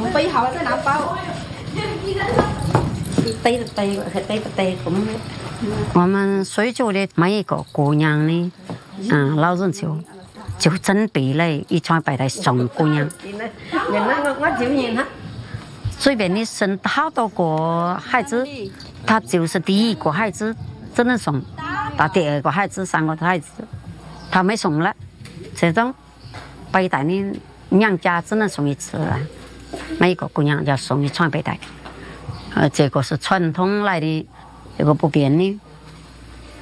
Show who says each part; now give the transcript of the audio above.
Speaker 1: 背后在拿包。
Speaker 2: 我们水族的每一个姑娘呢，老人就准备了一床白带送姑娘。随便你生好多个孩子，他就是第一个孩子只能送，到第二个孩子、3个孩子，他没送了。这种白带呢，娘家只能送1次了，每一个姑娘要送1床白带。这个是传统来的，这个不变的。